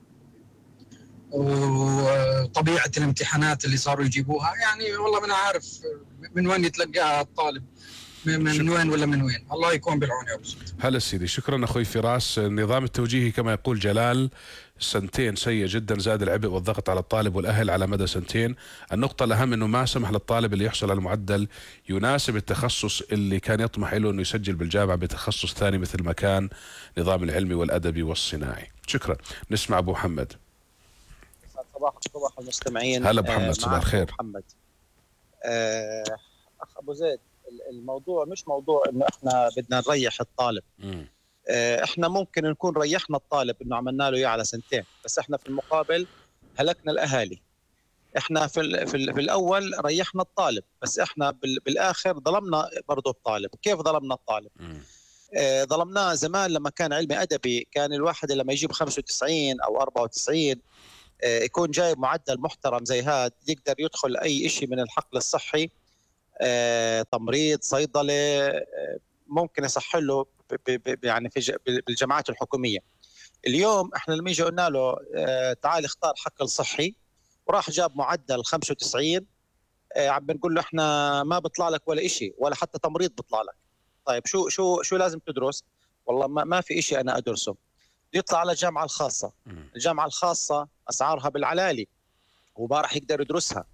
وطبيعة الامتحانات اللي صاروا يجيبوها، يعني والله ما أنا عارف من وين يتلقاها الطالب، من وين ولا من وين. الله يكون بالعون يا ابو زيد. هلا سيدي، شكرا اخوي فراس. النظام التوجيهي كما يقول جلال سنتين سيء جدا، زاد العبء والضغط على الطالب والاهل على مدى سنتين. النقطة الاهم انه ما سمح للطالب اللي يحصل على المعدل يناسب التخصص اللي كان يطمح له انه يسجل بالجامعة بتخصص ثاني مثل ما كان نظام العلمي والادبي والصناعي. شكرا. نسمع ابو محمد. صباح صباح المستمعين. هلا محمد. آه صباح الخير محمد. آه اخ ابو زيد، الموضوع مش موضوع انه احنا بدنا نريح الطالب. م. اه احنا ممكن نكون ريحنا الطالب انه عملنا له اياه على سنتين، بس احنا في المقابل هلكنا الاهالي. احنا في ال في, ال في الاول ريحنا الطالب، بس احنا بالاخر ظلمنا برضه الطالب. كيف ظلمنا الطالب؟ اه ظلمناه زمان لما كان علمي ادبي، كان الواحد لما يجيب خمسة وتسعين او أربعة وتسعين اه يكون جايب معدل محترم زي هذا، يقدر يدخل اي شيء من الحقل الصحي، آه، تمريض، صيدله، آه، ممكن يصح له يعني في بالجامعات الحكوميه. اليوم احنا لما يجي قلنا له آه، تعال اختار حقل صحي، وراح جاب معدل خمسة وتسعين، آه، عم بنقول له احنا ما بيطلع لك ولا شيء، ولا حتى تمريض بيطلع لك. طيب شو شو شو لازم تدرس؟ والله ما, ما في شيء انا ادرسه. يطلع على الجامعه الخاصه. الجامعه الخاصه اسعارها بالعلالي وما راح يقدر يدرسها.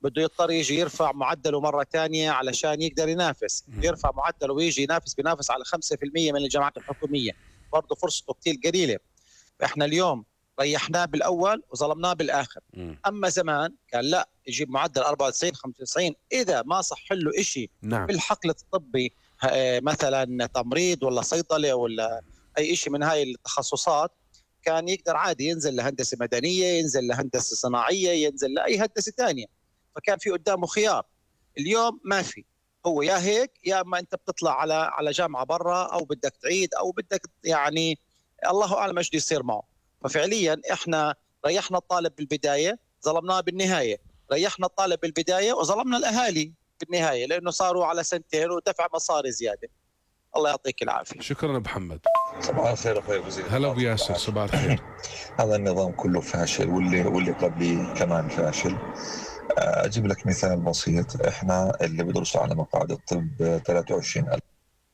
بده يضطر يجي يرفع معدله مرة ثانية علشان يقدر ينافس، يرفع معدله ويجي ينافس بينافس على خمسة بالمئة من الجامعات الحكومية، برضه فرصته كتير قليلة. فإحنا اليوم ريحناه بالأول وظلمناه بالآخر. م. أما زمان كان لا يجيب معدل أربعة وتسعين خمسة وتسعين إذا ما صح له إشي نعم. بالحقل الطبي مثلا تمريض ولا صيدلة ولا أي إشي من هاي التخصصات، كان يقدر عادي ينزل لهندسة مدنية، ينزل لهندسة صناعية، ينزل لأي هندسة تانية، فكان في قدامه خيار. اليوم ما في، هو يا هيك يا اما انت بتطلع على على جامعه برا او بدك تعيد او بدك يعني الله اعلم ايش بده يصير معه. ففعليا احنا ريحنا الطالب بالبدايه ظلمناه بالنهايه، ريحنا الطالب بالبدايه وظلمنا الاهالي بالنهايه لانه صاروا على سنتين ودفع مصاري زياده. الله يعطيك العافيه. شكرا ابو محمد. صباح الخير اخوي ابو زيد. هلا ابو ياسر صباح الخير. هذا النظام كله فاشل واللي واللي قبلي كمان فاشل. أجيب لك مثال بسيط. إحنا اللي بيدرسوا على مقاعد الطب ثلاثة وعشرين ألف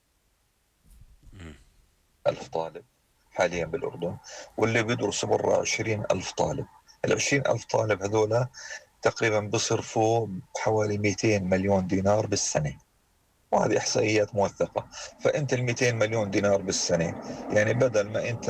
ألف طالب حاليا بالأردن، واللي بيدرسوا برا عشرين ألف طالب. العشرين ألف طالب هذولا تقريبا بصرفوا حوالي مئتين مليون دينار بالسنة، وهذه إحصائيات موثقة. فأنت ال مئتين مليون دينار بالسنة يعني بدل ما أنت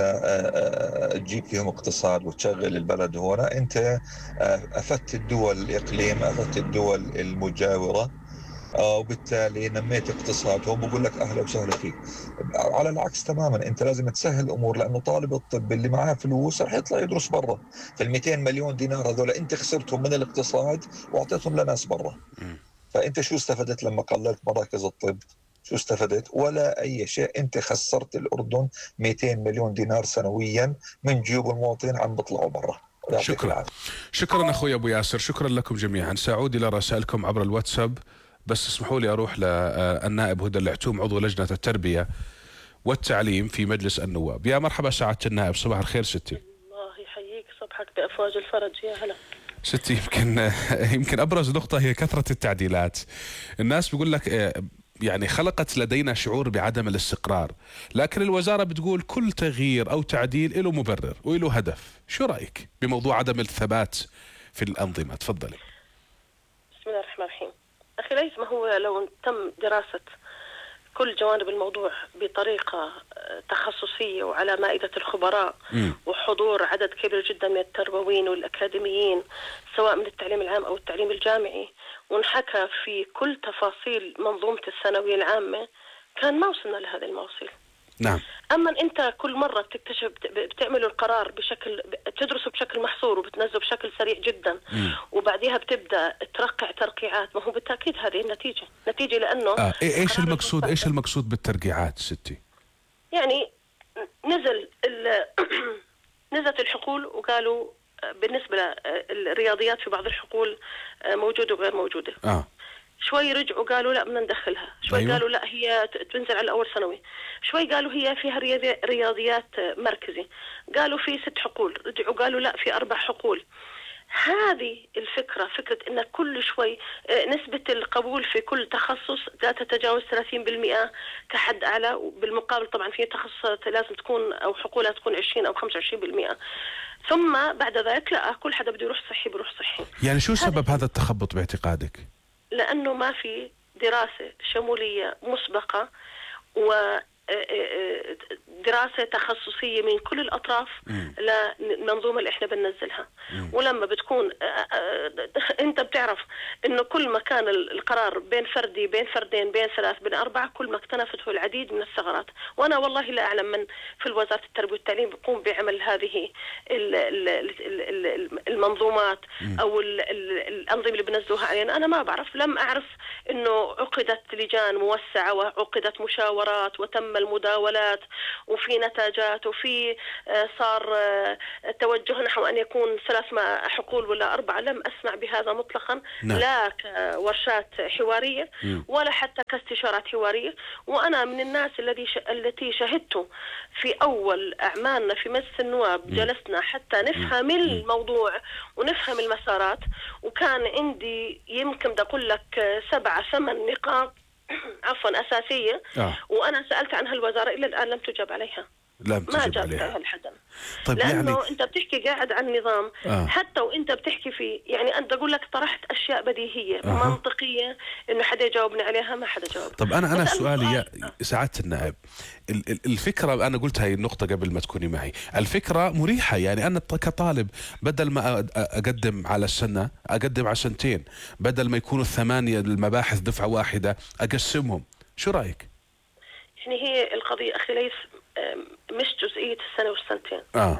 تجيب فيهم اقتصاد وتشغل البلد هنا، أنت أفدت الدول الإقليم، أفدت الدول المجاورة، وبالتالي نميت اقتصادهم. وبقول لك أهلا وسهلا فيك. على العكس تماما، أنت لازم تسهل الأمور، لأنه طالب الطب اللي معاه فلوس رح يطلع يدرس برا. فال مئتين مليون دينار هذول أنت خسرتهم من الاقتصاد وأعطيتهم لناس برا. فأنت شو استفدت لما قللت مراكز الطب؟ شو استفدت؟ ولا أي شيء. أنت خسرت الأردن مئتين مليون دينار سنويا من جيوب المواطنين عم بيطلعوا برا. شكرا شكرا أخوي أبو ياسر، شكرا لكم جميعا. سأعود إلى رسائلكم عبر الواتساب، بس اسمحوا لي أروح للنائب هدى العتوم عضو لجنة التربية والتعليم في مجلس النواب. يا مرحبا سعادة النائب، صباح الخير ستي. الله يحييك، صبحك بأفواج الفرج. يا هلا ستي. يمكن يمكن ابرز نقطه هي كثره التعديلات. الناس بيقول لك يعني خلقت لدينا شعور بعدم الاستقرار، لكن الوزاره بتقول كل تغيير او تعديل له مبرر وله هدف. شو رايك بموضوع عدم الثبات في الانظمه؟ تفضلي. بسم الله الرحمن الرحيم. اخي ليس ما هو لو تم دراسه كل جوانب الموضوع بطريقة تخصصية وعلى مائدة الخبراء م. وحضور عدد كبير جدا من التربويين والأكاديميين سواء من التعليم العام أو التعليم الجامعي، ونحكى في كل تفاصيل منظومة الثانوية العامة، كان ما وصلنا لهذا الموصل. نعم. أما أنت كل مرة بتكتشف بتعملوا القرار بشكل تدرسه بشكل محصور وبتنزله بشكل سريع جدا م. وبعدها بتبدأ ترقع ترقيعات. ما هو بالتأكيد هذه النتيجة نتيجة لأنه آه. إيش المقصود إيش المقصود بالترقيعات ستي؟ يعني نزل نزلت الحقول وقالوا بالنسبة للرياضيات في بعض الحقول موجودة وغير موجودة. آه. شوي رجعوا قالوا لا بدنا ندخلها، شوي أيوة. قالوا لا هي تنزل على أول ثانوي، شوي قالوا هي فيها رياضيات مركزي، قالوا في ست حقول، رجعوا قالوا لا في أربع حقول. هذه الفكرة، فكرة أن كل شوي نسبة القبول في كل تخصص لا تتجاوز ثلاثين بالمئة كحد أعلى، وبالمقابل طبعا في تخصصات لازم تكون أو حقولها تكون عشرين أو خمسة وعشرين بالمئة. ثم بعد ذلك لا كل حدا بده يروح صحي بيروح صحي. يعني شو سبب هذا التخبط باعتقادك؟ لأنه ما في دراسة شمولية مسبقة و دراسة تخصصية من كل الأطراف للمنظومة اللي إحنا بننزلها. ولما بتكون أنت بتعرف إنه كل ما كان القرار بين فردي بين فردين بين ثلاث بين أربعة، كل ما اكتنفته العديد من الثغرات. وأنا والله لا أعلم من في وزارة التربية والتعليم بيقوم بعمل هذه المنظومات أو الأنظمة اللي بنزلوها علينا. أنا ما بعرف، لم أعرف إنه عقدت لجان موسعة وعقدت مشاورات وتم المداولات وفي نتاجات وفي صار توجه نحو أن يكون ثلاث حقول ولا أربعة. لم أسمع بهذا مطلقا. نعم. لا كورشات حوارية ولا حتى كاستشارات حوارية. وأنا من الناس الذي ش... التي شهدت في أول أعمالنا في مجلس النواب، جلسنا حتى نفهم الموضوع ونفهم المسارات، وكان عندي يمكن بدي أقول لك سبعة ثمان نقاط عفوا أساسية. آه. وأنا سألت عنها الوزارة إلى الآن لم تجاب عليها. لم تجب عليها. طيب لأنه يعني... أنت بتحكي قاعد عن النظام آه. حتى وأنت بتحكي فيه، يعني أنت أقول لك طرحت أشياء بديهية آه. منطقية إنه حدا يجاوبني عليها، ما حدا جاوب. طب أنا أنا سؤالي يا سعادة النائب، الفكرة أنا قلت هاي النقطة قبل ما تكوني معي، الفكرة مريحة، يعني أنا كطالب بدل ما أقدم على السنة أقدم على سنتين، بدل ما يكونوا الثمانية المباحث دفعة واحدة أقسمهم، شو رأيك؟ يعني هي القضية أخي ليس مش جزئية السنة والسنتين. آه.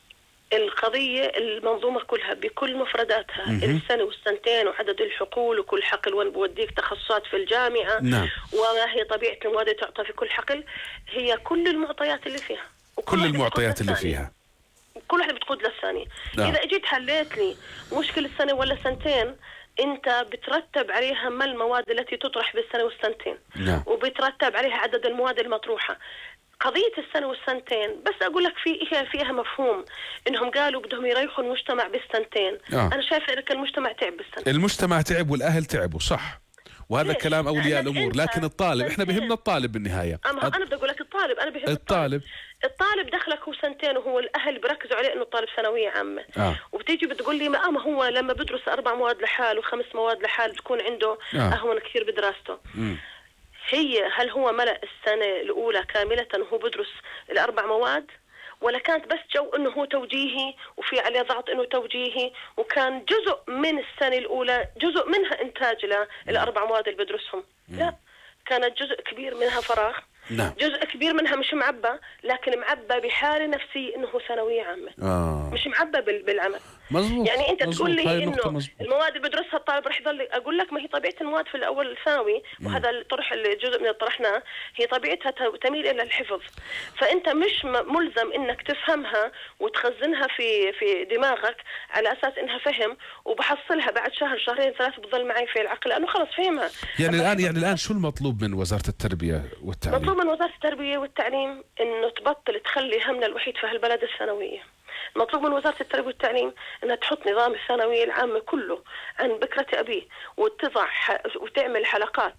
القضية المنظومة كلها بكل مفرداتها، م- السنة والسنتين وعدد الحقول وكل حقل وين بوديك تخصصات في الجامعة. نعم. وما هي طبيعة المواد تعطى في كل حقل، هي كل المعطيات اللي فيها. كل المعطيات اللي فيها. كل واحدة بتقود للثانية. نعم. إذا اجيت حليت لي مشكلة سنة ولا سنتين، انت بترتب عليها ما المواد التي تطرح بالسنة والسنتين. نعم. وبترتب عليها عدد المواد المطروحة. قضية السنة والسنتين بس أقول لك في فيها مفهوم إنهم قالوا بدهم يريحوا المجتمع بالسنتين. آه. أنا شايفة إنك المجتمع تعب بالسنتين. المجتمع تعب والأهل تعبوا، صح، وهذا كلام أولياء الأمور، لكن الطالب إحنا بهمنا الطالب بالنهاية. أنا أنا بدي أقول لك الطالب، أنا بهم الطالب. الطالب دخلك هو سنتين، وهو الأهل بركزوا عليه إنه الطالب ثانوية عامة. آه. وبتيجي بتقول لي ما ما هو لما بدرس أربع مواد لحال وخمس مواد لحال بتكون عنده آه. أهون كثير بدراسته. م. هي هل هو ملأ السنة الأولى كاملة وهو بدرس الأربع مواد، ولا كانت بس جو إنه هو توجيهي وفي عليه ضغط إنه توجيهي، وكان جزء من السنة الأولى جزء منها إنتاج للأربع مواد اللي بدرسهم؟ لا، كانت جزء كبير منها فراغ. نعم. جزء كبير منها مش معبى، لكن معبى بحالة نفسية إنه هو ثانوية عامة. آه. مش معبى بالعمل. مزبوط. يعني أنت مزبوط. تقول لي إنه مزبوط. المواد اللي بدرسها الطالب رح يضل، أقول لك ما هي طبيعة المواد في الأول الثانوي، وهذا الطرح الجزء من اللي طرحناه، هي طبيعتها تميل إلى الحفظ، فأنت مش ملزم إنك تفهمها وتخزنها في في دماغك على أساس إنها فهم، وبحصلها بعد شهر شهرين ثلاثة بتضل معي في العقل لأنه خلص فهمها. يعني الآن يعني الآن شو المطلوب من وزارة التربية والتعليم؟ مطلوب من وزارة التربية والتعليم إنه تبطل تخلي همنا الوحيد في هالبلد الثانوية. مطلوب من وزارة التربية والتعليم أنها تحط نظام الثانوية العامة كله عن بكرة أبيه، وتضع وتعمل حلقات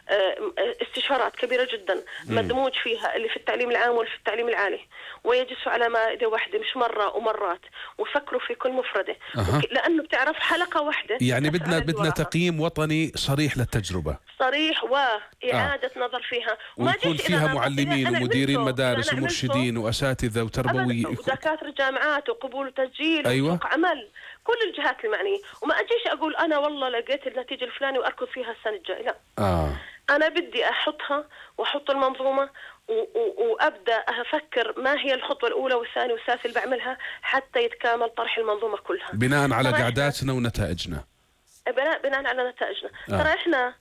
استشارات كبيرة جدا مدموج فيها اللي في التعليم العام واللي في التعليم العالي، ويجلسوا على مائدة واحدة مش مرة ومرات ويفكروا في كل مفردة. أه. لأنه بتعرف حلقة واحدة يعني بدنا بدنا تقييم وطني صريح للتجربة، صريح وإعادة آه. نظر فيها، ويكون فيها معلمين ومديرين مدارس ومرشدين وأساتذة وتربوي ودكاترة جامعات وقبول وتسجيل أيوة. وسوق عمل، كل الجهات المعنية، وما أجيش أقول أنا والله لقيت النتيجة الفلانية وأركض فيها السنة الجاية، لا. آه. أنا بدي أحطها وأحط المنظومة وأبدأ أفكر ما هي الخطوة الأولى والثانية والثالثة اللي بعملها حتى يتكامل طرح المنظومة كلها بناء على قعداتنا ونتائجنا. بناء بناء على نتائجنا. آه. ترى إحنا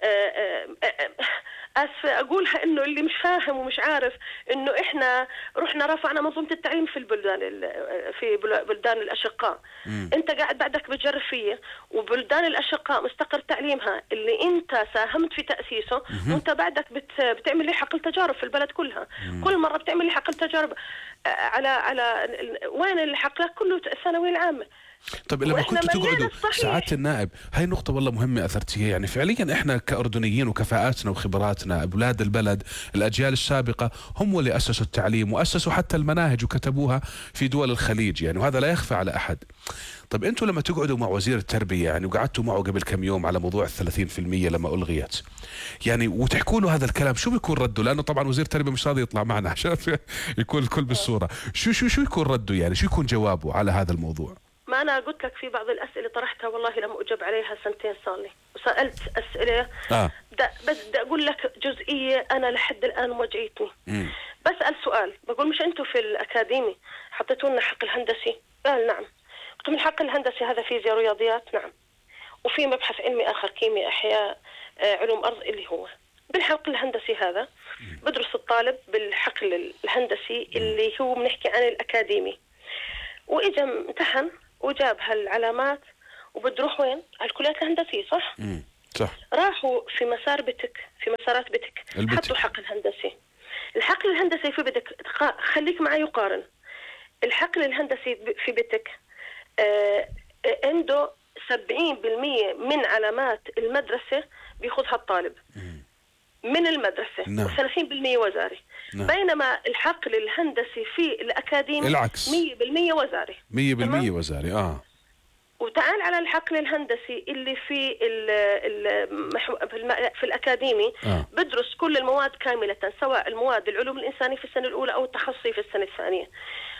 أسفة أقولها إنه اللي مش فاهم ومش عارف إنه إحنا رحنا رفعنا منظومة التعليم في البلدان في بلدان الأشقاء. م. أنت قاعد بعدك بتجرب فيه، وبلدان الأشقاء مستقر تعليمها اللي أنت ساهمت في تأسيسه، م. وأنت بعدك بت بتعمل لي حقل تجارب في البلد كلها. م. كل مرة بتعمل لي حقل تجارب على على وين الحقل كله الثانوية العامة. طيب لما كنتوا تقعدوا ساعات النائب، هاي نقطة والله مهمة أثرتيها، يعني فعليا إحنا كأردنيين وكفاءاتنا وخبراتنا أولاد البلد الأجيال السابقة هم اللي أسسوا التعليم وأسسوا حتى المناهج وكتبوها في دول الخليج، يعني وهذا لا يخفى على أحد. طيب أنتوا لما تقعدوا مع وزير التربية يعني وقعدتوا معه قبل كم يوم على موضوع الثلاثين في المية لما ألغيت، يعني وتحكوا له هذا الكلام، شو بيكون رده؟ لأنه طبعا وزير التربية مش راضي يطلع معنا عشان يكون الكل بالصورة. شو شو شو يكون رده، يعني شو يكون جوابه على هذا الموضوع؟ ما أنا قلت لك في بعض الأسئلة طرحتها والله لم أجب عليها سنتين صار لي، وسألت أسئلة آه. بس بدي أقول لك جزئية أنا لحد الآن موجعتني. بسأل سؤال بقول مش أنتوا في الأكاديمي حطيتوا لنا حق الهندسي؟ قال نعم. قلت من الحق الهندسي هذا فيزياء رياضيات؟ نعم. وفي مبحث علمي آخر كيمياء أحياء آه علوم أرض اللي هو بالحق الهندسي هذا بدرس الطالب بالحقل الهندسي اللي هو بنحكي عن الأكاديمي، وإجا امتحن وجاب هالعلامات وبتروح وين؟ على الكليات الهندسية، صح؟ امم صح. راحوا في مسار بتك، في مسارات بتك البتك. حطوا حقل هندسي. الحقل الهندسي في بتك خليك معي يقارن. الحقل الهندسي في بتك آه عنده سبعين بالمية من علامات المدرسة بياخذها الطالب. مم. من المدرسة نعم. وثلاثين بالمئة وزاري. نعم. بينما الحقل الهندسي في الأكاديمي العكس مية بالمئة وزاري. مية بالمئة وزاري. آه وتعال على الحقل الهندسي اللي في ال ال في الأكاديمي آه. بدرس كل المواد كاملة، سواء المواد العلوم الإنسانية في السنة الأولى أو التخصصي في السنة الثانية.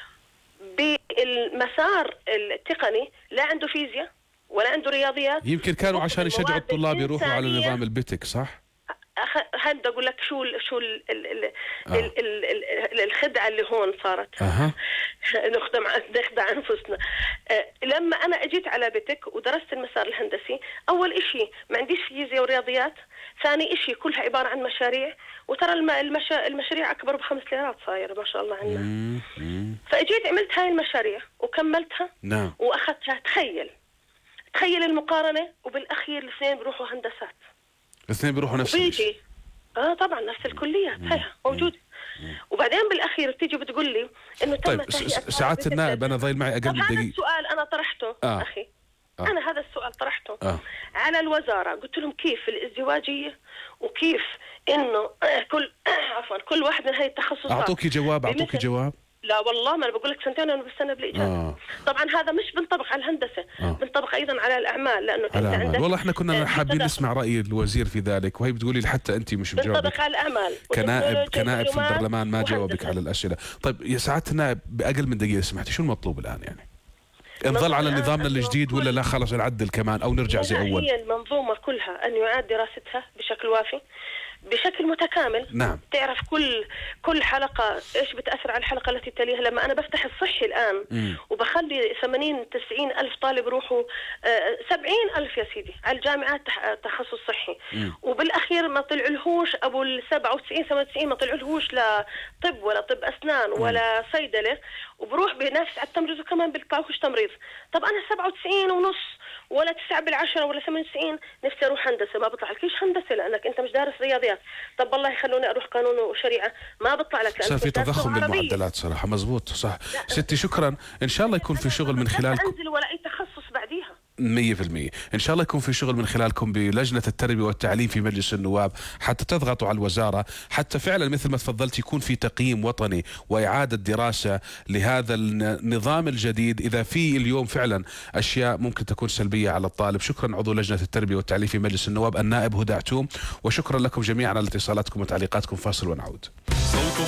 بالمسار التقني لا عنده فيزياء ولا عنده رياضيات. يمكن كانوا عشان يشجعوا الطلاب يروحوا على نظام البيتك، صح؟ هل اقول لك شو ال شو ال ال ال آه. ال ال ال الخدعه اللي هون صارت. أه. نخدع نخدع انفسنا. أه لما انا اجيت على بيتك ودرست المسار الهندسي، اول إشي ما عنديش فيزياء ورياضيات، ثاني إشي كلها عباره عن مشاريع، وترى المشا... المشاريع اكبر بخمس ليرات صاير ما شاء الله عندنا. فاجيت عملت هاي المشاريع وكملتها. نعم. واخذتها. تخيل تخيل المقارنه، وبالاخير الاثنين بيروحوا هندسات. الاثنين بيروحوا نفس الشيء. اه طبعا نفس الكليات هي موجوده. وبعدين بالاخير بتيجي بتقول لي انه تم طيب سعاده النائب انا ضايل معي اقل من دقيقه. هذا السؤال انا طرحته آه. اخي آه. انا هذا السؤال طرحته آه. على الوزاره، قلت لهم كيف الازدواجيه وكيف انه كل عفوا كل واحد من هاي التخصصات. اعطوكي جواب اعطوكي جواب لا والله ما انا بقول لك سنتين وانا بالسنه بالاجازه. آه. طبعا هذا مش بنطبق على الهندسه، آه. بنطبق ايضا على الاعمال، لانه انت عندك والله احنا كنا حابين نسمع راي الوزير في ذلك، وهي بتقولي حتى انت مش مجاوبك. بنطبق على الاعمال كنائب كنائب في البرلمان ما جاوبك على الاسئله. طيب يا سعاده النائب باقل من دقيقه سمحتي، شو المطلوب الان يعني؟ نظل على نظامنا الجديد ولا لا خلص نعدل كمان او نرجع زي اول؟ هي المنظومه كلها ان يعاد دراستها بشكل وافي بشكل متكامل. نعم. تعرف كل كل حلقة إيش بتأثر على الحلقة التي تليها. لما أنا بفتح الصحي الآن م. وبخلي ثمانين تسعين ألف طالب يروحوا آه سبعين ألف يا سيدي على الجامعات تخصص صحي م. وبالأخير ما طلعلهوش أبو السبعة وتسعين ثمانية وتسعين ما طلعلهوش لا طب ولا طب أسنان م. ولا صيدلة، وبروح بنفس على التمريض وكمان بيطلعوش تمريض. طب أنا سبعة وتسعين ونص ولا تسعة بالعشرة ولا ثمانية وتسعين نفسي أروح هندسة، ما بطلع لكيش هندسة لأنك أنت مش دارس رياضيات. طب والله خلوني أروح قانون وشريعة، ما بطلع لك صار في تضخم بالمعدلات صراحة. مزبوط صح. ستي شكرا، إن شاء الله يكون في شغل من خلالكم. أنزل ولا أي تخصص بعديها مية في المية إن شاء الله يكون في شغل من خلالكم بلجنة التربية والتعليم في مجلس النواب حتى تضغطوا على الوزارة، حتى فعلا مثل ما تفضلت يكون في تقييم وطني وإعادة دراسة لهذا النظام الجديد إذا في اليوم فعلا أشياء ممكن تكون سلبية على الطالب. شكرا عضو لجنة التربية والتعليم في مجلس النواب النائب هدى عتوم، وشكرا لكم جميعا على اتصالاتكم وتعليقاتكم. فاصل ونعود.